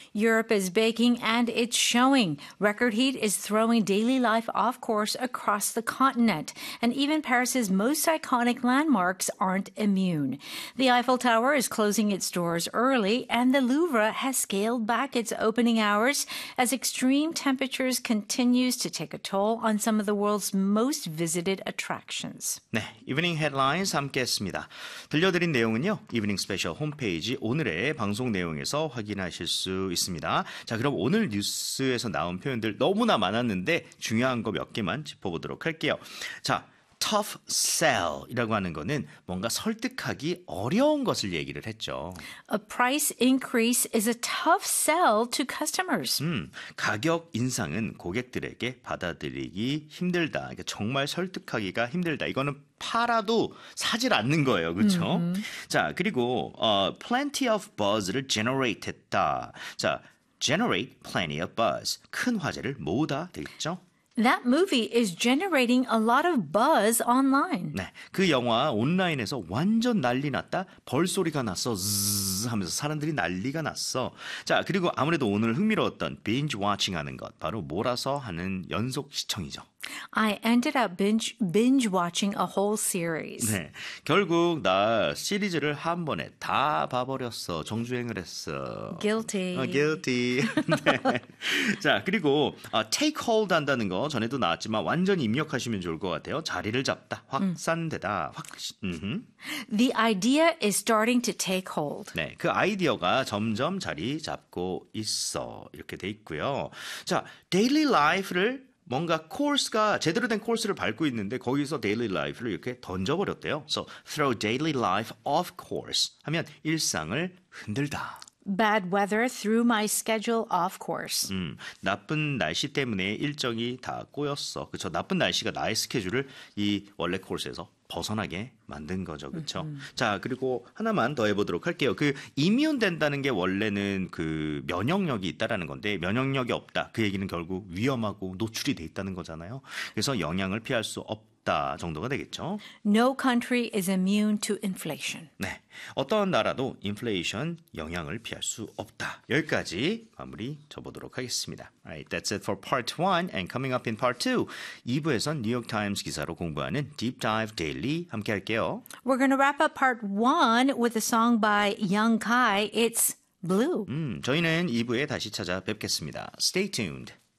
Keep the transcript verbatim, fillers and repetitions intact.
Europe is baking and it's showing. Record heat is throwing daily life off course across the continent. And even Paris's most iconic landmarks aren't immune. The Eiffel Tower is closing its doors early and the Louvre has scaled back its opening hours as extreme temperatures continues to take a toll on some of the world's most visited attractions. 네, 이브닝 헤드라인스 함께 했습니다. 들려드린 내용은요. 이브닝 스페셜 홈페이지 오늘의 방송 내용에서 확인하실 수 있습니다. 자, 그럼 오늘 뉴스에서 나온 표현들 너무나 많았는데 중요한 거 몇 개만 짚어보도록 할게요. 자, tough sell이라고 하는 거는 뭔가 설득하기 어려운 것을 얘기를 했죠. A price increase is a tough sell to customers. 음, 가격 인상은 고객들에게 받아들이기 힘들다. 그러니까 정말 설득하기가 힘들다. 이거는 팔아도 사질 않는 거예요. 그렇죠? 음. 자, 그리고 어, plenty of buzz를 generate 했다. 자, generate plenty of buzz. 큰 화제를 모으다 되겠죠? That movie is generating a lot of buzz online. 네, 그 영화 온라인에서 완전 난리 났다. 벌소리가 났어. zzz 하면서 사람들이 난리가 났어. 자, 그리고 아무래도 오늘 흥미로웠던 binge watching 하는 것. 바로 몰아서 하는 연속 시청이죠. I ended up binge, binge watching a whole series. 네, 결국 나 시리즈를 한 번에 다 봐버렸어. 정주행을 했어. Guilty. 어, guilty. 네. 자, 그리고 어, take hold 한다는 거 전에도 나왔지만 완전히 입력하시면 좋을 것 같아요. 자리를 잡다, 확산되다, 확. 음흠. The idea is starting to take hold. 네, 그 아이디어가 점점 자리 잡고 있어. 이렇게 돼 있고요. 자, daily life를 뭔가 코스가 제대로 된 코스를 밟고 있는데 거기서 daily life를 이렇게 던져버렸대요. So throw daily life off course 하면 일상을 흔들다. Bad weather threw my schedule off course. 음, 나쁜 날씨 때문에 일정이 다 꼬였어. 그렇죠? 나쁜 날씨가 나의 스케줄을 이 원래 코스에서 벗어나게 만든 거죠. 그렇죠? 음. 자, 그리고 하나만 더 해보도록 할게요. 그 이뮨 된다는 게 원래는 그 면역력이 있다라는 건데 면역력이 없다. 그 얘기는 결국 위험하고 노출이 돼 있다는 거잖아요. 그래서 영향을 피할 수 없다 정도가 되겠죠. No country is immune to inflation. 네, 어떤 나라도 인플레이션 영향을 피할 수 없다. 여기까지 마무리 쳐보도록 하겠습니다. Alright, that's it for part one. And coming up in part two, 이 부에선 뉴욕 타임스 기사로 공부하는 Deep Dive Daily 함께 할게요. We're going to wrap up part one with a song by Young Kai. It's Blue. 음, 저희는 이 부에 다시 찾아뵙겠습니다. Stay tuned.